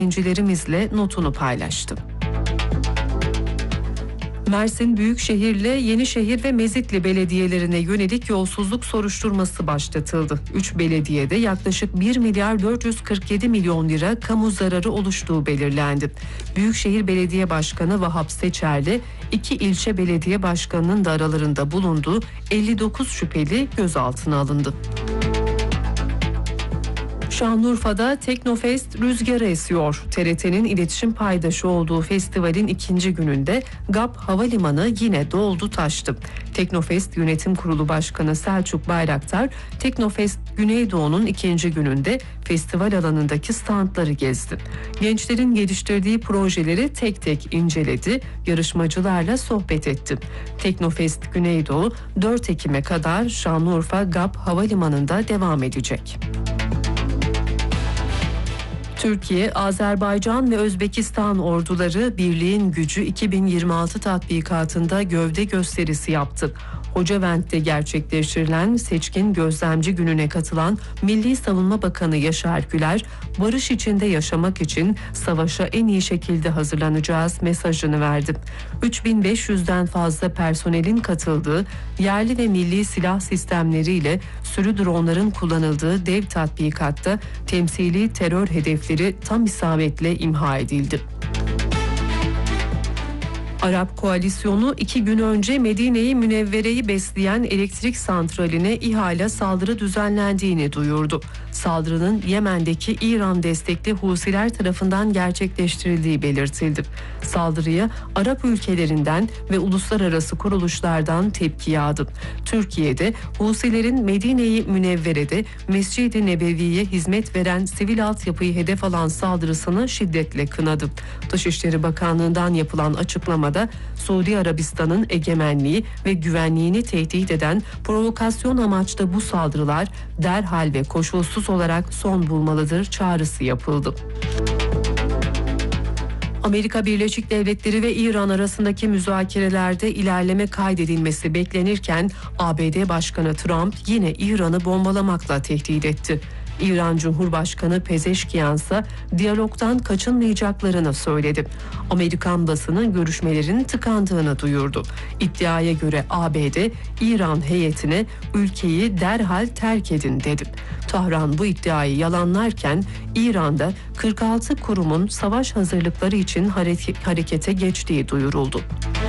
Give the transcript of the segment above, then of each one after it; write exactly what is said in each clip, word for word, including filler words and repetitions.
İncilerimizle notunu paylaştı. Mersin Büyükşehir'le Yenişehir ve Mezitli belediyelerine yönelik yolsuzluk soruşturması başlatıldı. üç belediyede yaklaşık bir milyar dört yüz kırk yedi milyon lira kamu zararı oluştuğu belirlendi. Büyükşehir Belediye Başkanı Vahap Seçer'le iki ilçe belediye başkanının da aralarında bulunduğu elli dokuz şüpheli gözaltına alındı. Şanlıurfa'da Teknofest rüzgarı esiyor. T R T'nin iletişim paydaşı olduğu festivalin ikinci gününde G A P Havalimanı yine doldu taştı. Teknofest Yönetim Kurulu Başkanı Selçuk Bayraktar, Teknofest Güneydoğu'nun ikinci gününde festival alanındaki standları gezdi. Gençlerin geliştirdiği projeleri tek tek inceledi, yarışmacılarla sohbet etti. Teknofest Güneydoğu dört Ekim'e kadar Şanlıurfa G A P Havalimanı'nda devam edecek. Türkiye, Azerbaycan ve Özbekistan orduları Birliğin Gücü iki bin yirmi altı tatbikatında gövde gösterisi yaptı. Hocavent'te gerçekleştirilen seçkin gözlemci gününe katılan Milli Savunma Bakanı Yaşar Güler, barış içinde yaşamak için savaşa en iyi şekilde hazırlanacağız mesajını verdi. üç bin beş yüzden fazla personelin katıldığı, yerli ve milli silah sistemleriyle sürü dronların kullanıldığı dev tatbikatta temsili terör hedefleri tam isabetle imha edildi. Arap koalisyonu iki gün önce Medine-i Münevvere'yi besleyen elektrik santraline ihale saldırı düzenlendiğini duyurdu. Saldırının Yemen'deki İran destekli Husiler tarafından gerçekleştirildiği belirtildi. Saldırıya Arap ülkelerinden ve uluslararası kuruluşlardan tepki yağdı. Türkiye'de Husilerin Medine-i Münevvere'de Mescid-i Nebevi'ye hizmet veren sivil altyapıyı hedef alan saldırısını şiddetle kınadı. Dışişleri Bakanlığı'ndan yapılan açıklamada da Suudi Arabistan'ın egemenliği ve güvenliğini tehdit eden provokasyon amaçlı bu saldırılar derhal ve koşulsuz olarak son bulmalıdır çağrısı yapıldı. Amerika Birleşik Devletleri ve İran arasındaki müzakerelerde ilerleme kaydedilmesi beklenirken A B D Başkanı Trump yine İran'ı bombalamakla tehdit etti. İran Cumhurbaşkanı Pezeşkiyan ise diyalogdan kaçınmayacaklarını söyledi. Amerikan basını görüşmelerin tıkandığını duyurdu. İddiaya göre A B D, İran heyetine ülkeyi derhal terk edin dedi. Tahran bu iddiayı yalanlarken İran'da kırk altı kurumun savaş hazırlıkları için harekete geçtiği duyuruldu.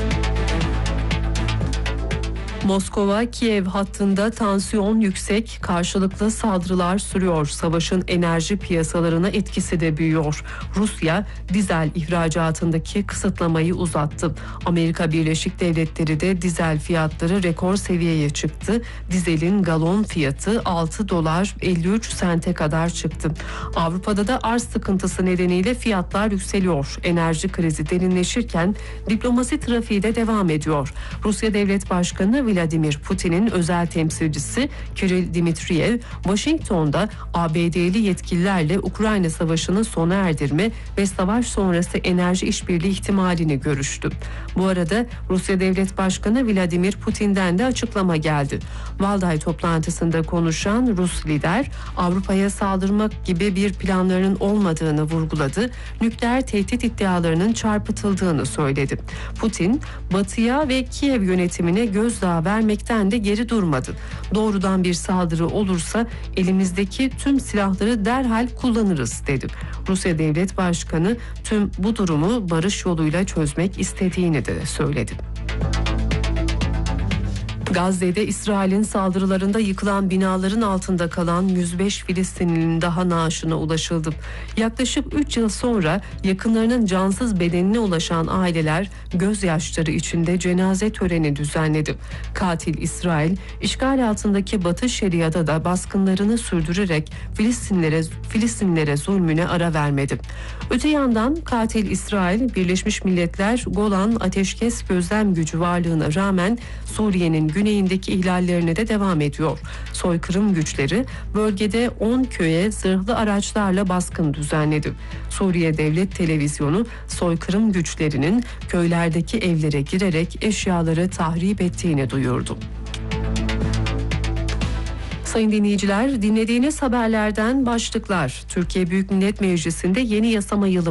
Moskova-Kiev hattında tansiyon yüksek, karşılıklı saldırılar sürüyor. Savaşın enerji piyasalarına etkisi de büyüyor. Rusya, dizel ihracatındaki kısıtlamayı uzattı. Amerika Birleşik Devletleri de dizel fiyatları rekor seviyeye çıktı. Dizelin galon fiyatı altı dolar elli üç sente kadar çıktı. Avrupa'da da arz sıkıntısı nedeniyle fiyatlar yükseliyor. Enerji krizi derinleşirken diplomasi trafiği de devam ediyor. Rusya Devlet Başkanı Vladimir Putin'in özel temsilcisi Kirill Dmitriyev, Washington'da A B D'li yetkililerle Ukrayna Savaşı'nı sona erdirme ve savaş sonrası enerji işbirliği ihtimalini görüştü. Bu arada Rusya Devlet Başkanı Vladimir Putin'den de açıklama geldi. Valday toplantısında konuşan Rus lider, Avrupa'ya saldırmak gibi bir planlarının olmadığını vurguladı. Nükleer tehdit iddialarının çarpıtıldığını söyledi. Putin, Batı'ya ve Kiev yönetimine gözdağı vermekten de geri durmadı. Doğrudan bir saldırı olursa elimizdeki tüm silahları derhal kullanırız dedi. Rusya Devlet Başkanı tüm bu durumu barış yoluyla çözmek istediğini de söyledi. Gazze'de İsrail'in saldırılarında yıkılan binaların altında kalan yüz beş Filistinlinin daha naaşına ulaşıldı. Yaklaşık üç yıl sonra yakınlarının cansız bedenine ulaşan aileler gözyaşları içinde cenaze töreni düzenledi. Katil İsrail, işgal altındaki Batı Şeria'da da baskınlarını sürdürerek Filistinlere, Filistinlere zulmüne ara vermedi. Öte yandan katil İsrail, Birleşmiş Milletler Golan Ateşkes Gözlem Gücü varlığına rağmen Suriye'nin güneyindeki ihlallerine de devam ediyor. Soykırım güçleri bölgede on köye zırhlı araçlarla baskın düzenledi. Suriye Devlet Televizyonu soykırım güçlerinin köylerdeki evlere girerek eşyaları tahrip ettiğini duyurdu. Sayın dinleyiciler, dinlediğiniz haberlerden başlıklar. Türkiye Büyük Millet Meclisi'nde yeni yasama yılı